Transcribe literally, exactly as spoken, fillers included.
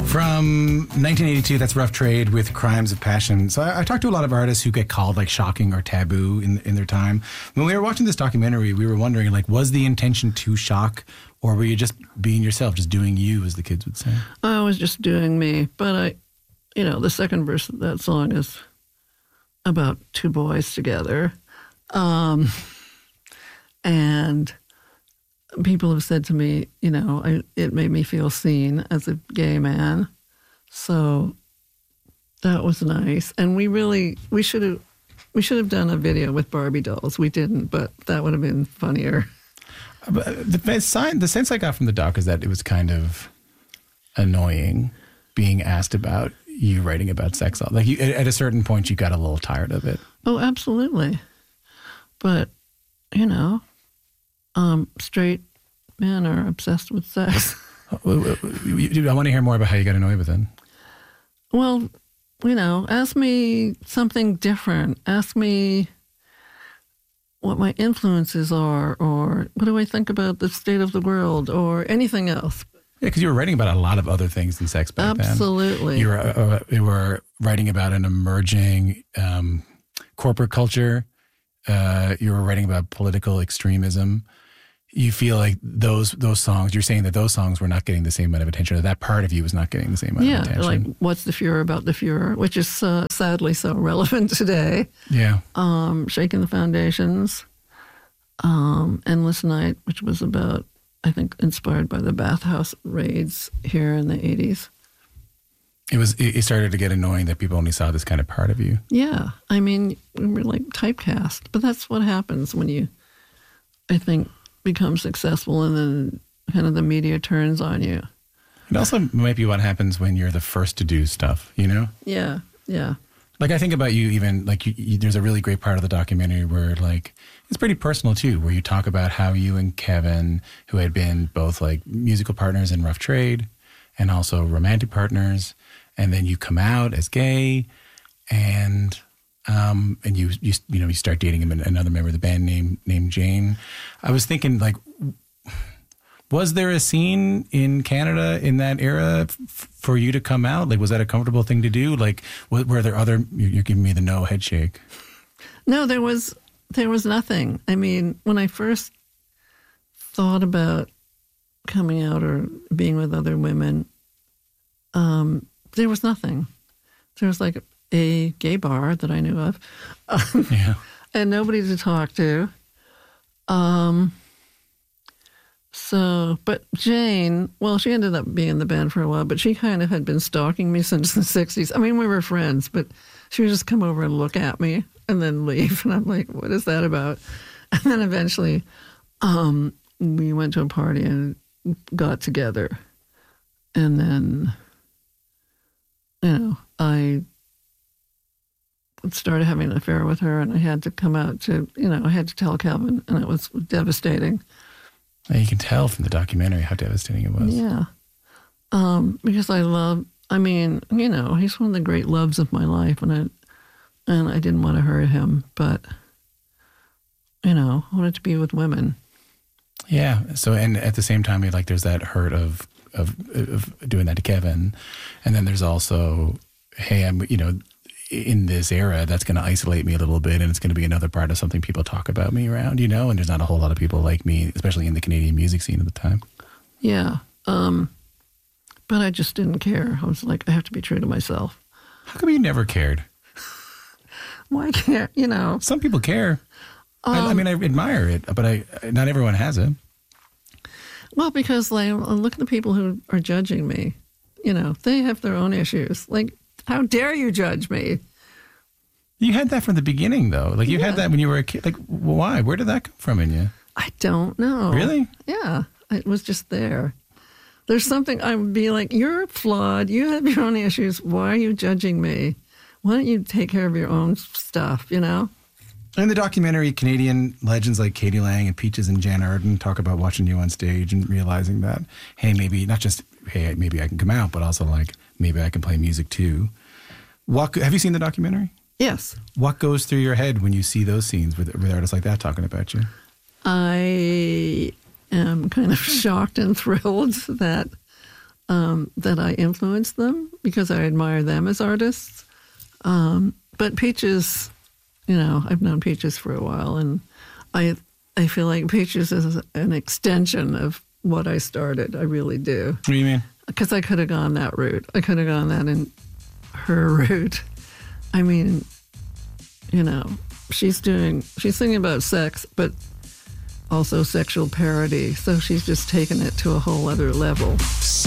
From nineteen eighty-two, that's Rough Trade with Crimes of Passion. So I, I talked to a lot of artists who get called like shocking or taboo in in their time. When we were watching this documentary, we were wondering, like, was the intention to shock, or were you just being yourself, just doing you, as the kids would say? I was just doing me. But I, you know, the second verse of that song is about two boys together. Um, and people have said to me, you know, I, it made me feel seen as a gay man. So that was nice. And we really, we should have, we should have done a video with Barbie dolls. We didn't, but that would have been funnier. But the sign, the sense I got from the doc is that it was kind of annoying being asked about you writing about sex. Like you, at a certain point, you got a little tired of it. Oh, absolutely. But, you know, um, straight men are obsessed with sex. I want to hear more about how you got annoyed with it. Well, you know, ask me something different. Ask me what my influences are, or what do I think about the state of the world, or anything else. Yeah, because you were writing about a lot of other things than sex back then. Absolutely. You were, uh, you were writing about an emerging um, corporate culture. Uh, you were writing about political extremism. You feel like those those songs, you're saying that those songs were not getting the same amount of attention, or that part of you was not getting the same amount yeah, of attention. Yeah, like What's the Furor About the Furor, which is uh, sadly so relevant today. Yeah. Um, Shaking the Foundations. Um, Endless Night, which was about, I think, inspired by the bathhouse raids here in the eighties. It was. It started to get annoying that people only saw this kind of part of you. Yeah. I mean, we were like typecast. But that's what happens when you, I think, become successful and then kind of the media turns on you. It also might be what happens when you're the first to do stuff, you know? Yeah, yeah. Like, I think about you even, like, you, you, there's a really great part of the documentary where, like, it's pretty personal, too, where you talk about how you and Kevin, who had been both, like, musical partners in Rough Trade and also romantic partners, and then you come out as gay, and um, and you, you you know, you start dating him, another member of the band named, named Jane. I was thinking, like, was there a scene in Canada in that era f- for you to come out? Like, was that a comfortable thing to do? Like, were, were there other, you're giving me the no head shake. No, there was, there was nothing. I mean, when I first thought about coming out or being with other women, um, there was nothing. There was like a gay bar that I knew of. Um, yeah. And nobody to talk to. Um, so, but Jane, well, she ended up being in the band for a while, but she kind of had been stalking me since the sixties. I mean, we were friends, but she would just come over and look at me and then leave. And I'm like, what is that about? And then eventually um, we went to a party and got together. And then, you know, I started having an affair with her, and I had to come out to, you know, I had to tell Kevin, and it was devastating. You can tell from the documentary how devastating it was. Yeah. Um, because I love, I mean, you know, he's one of the great loves of my life, and I, and I didn't want to hurt him, but, you know, I wanted to be with women. Yeah. So, and at the same time, like, there's that hurt of, of, of doing that to Kevin. And then there's also, hey, I'm, you know, in this era, that's going to isolate me a little bit, and it's going to be another part of something people talk about me around, you know, and there's not a whole lot of people like me, especially in the Canadian music scene at the time. Yeah. Um, but I just didn't care. I was like, I have to be true to myself. How come you never cared? Why can't, you know? Some people care. Um, I, I mean, I admire it, but I not everyone has it. Well, because like, look at the people who are judging me. You know, they have their own issues. Like, how dare you judge me? You had that from the beginning, though. Like, you yeah. had that when you were a kid. Like, why? Where did that come from in you? I don't know. Really? Yeah. It was just there. There's something I would be like, you're flawed. You have your own issues. Why are you judging me? Why don't you take care of your own stuff, you know? In the documentary, Canadian legends like Katie Lang and Peaches and Jan Arden talk about watching you on stage and realizing that, hey, maybe not just, hey, maybe I can come out, but also like, maybe I can play music too. What, have you seen the documentary? Yes. What goes through your head when you see those scenes with, with artists like that talking about you? I am kind of shocked and thrilled that um, that I influenced them because I admire them as artists. Um, but Peaches, you know, I've known Peaches for a while, and I I feel like Peaches is an extension of what I started. I really do. What do you mean? Because I could have gone that route. I could have gone that in her route. I mean, you know, she's doing, she's singing about sex, but also sexual parody. So she's just taken it to a whole other level.